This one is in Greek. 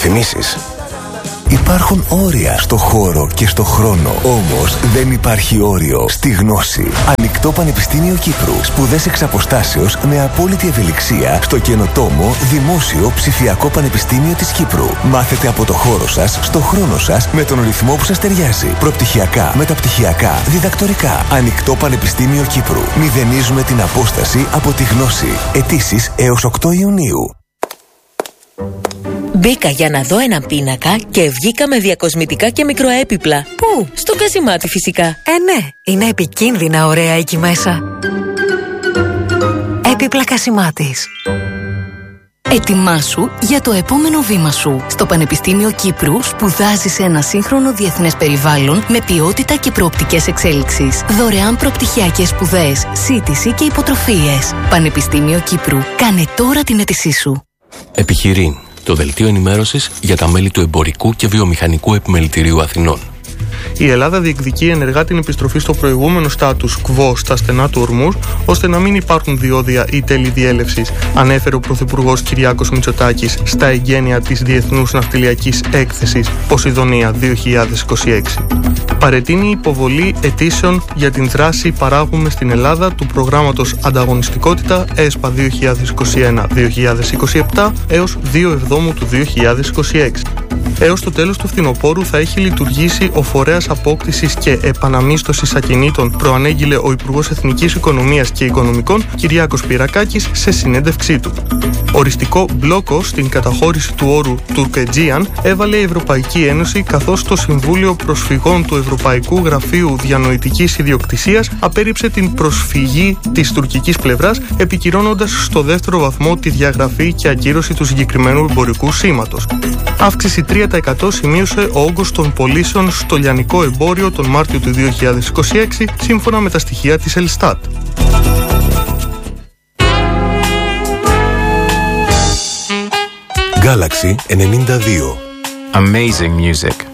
Διαφημίσεις. Υπάρχουν όρια στο χώρο και στο χρόνο. Όμως δεν υπάρχει όριο στη γνώση. Ανοιχτό Πανεπιστήμιο Κύπρου. Σπουδές εξ αποστάσεως με απόλυτη ευελιξία στο καινοτόμο Δημόσιο Ψηφιακό Πανεπιστήμιο της Κύπρου. Μάθετε από το χώρο σας, στο χρόνο σας, με τον ρυθμό που σας ταιριάζει. Προπτυχιακά, μεταπτυχιακά, διδακτορικά. Ανοιχτό Πανεπιστήμιο Κύπρου. Μηδενίζουμε την απόσταση από τη γνώση. Αιτήσεις έως 8 Ιουνίου. Μπήκα για να δω έναν πίνακα και βγήκα με διακοσμητικά και μικροέπιπλα. Πού? Στο Κασιμάτι φυσικά. Ναι, είναι επικίνδυνα ωραία εκεί μέσα. Έπιπλα Κασιμάτης. Ετοιμάσου για το επόμενο βήμα σου. Στο Πανεπιστήμιο Κύπρου σπουδάζεις σε ένα σύγχρονο διεθνές περιβάλλον με ποιότητα και προοπτικές εξέλιξης. Δωρεάν προπτυχιακές σπουδές, σύντηση και υποτροφίες. Πανεπιστήμιο Κύπρου. Κάνε τώρα την αίτησή σου. Επιχειρήν. Το δελτίο ενημέρωσης για τα μέλη του Εμπορικού και Βιομηχανικού Επιμελητηρίου Αθηνών. Η Ελλάδα διεκδικεί ενεργά την επιστροφή στο προηγούμενο status quo στα στενά του Ορμούς, ώστε να μην υπάρχουν διόδια ή τέλη διέλευσης, ανέφερε ο Πρωθυπουργός Κυριάκος Μητσοτάκης στα εγγένεια της Διεθνούς Ναυτιλιακής Έκθεσης Ποσειδονία 2026. Παρετείνει η υποβολή αιτήσεων για την δράση Παράγουμε στην Ελλάδα του προγράμματος Ανταγωνιστικότητα ΕΣΠΑ 2021-2027 έως 2 Εβδόμου του 2026. Έως το τέλος του φθινοπόρου θα έχει λειτουργήσει ο φορέας απόκτησης και επαναμίσθωσης ακινήτων, προανήγγειλε ο Υπουργός Εθνικής Οικονομίας και Οικονομικών Κυριάκος Πυρακάκης σε συνέντευξή του. Οριστικό μπλόκο στην καταχώρηση του όρου Τουρκετζίαν έβαλε η Ευρωπαϊκή Ένωση, καθώς το Συμβούλιο Προσφυγών του Ευρωπαϊκού Γραφείου Διανοητικής Ιδιοκτησίας απέρριψε την προσφυγή της τουρκικής πλευράς, επικυρώνοντας στο δεύτερο βαθμό τη διαγραφή και ακύρωση του συγκεκριμένου εμπορικού σήματος. Αύξηση 3% σημείωσε ο όγκος των πωλήσεων στο λιανικό εμπόριο τον Μάρτιο του 2026, σύμφωνα με τα στοιχεία της Ελστάτ. Galaxy 92. Amazing music.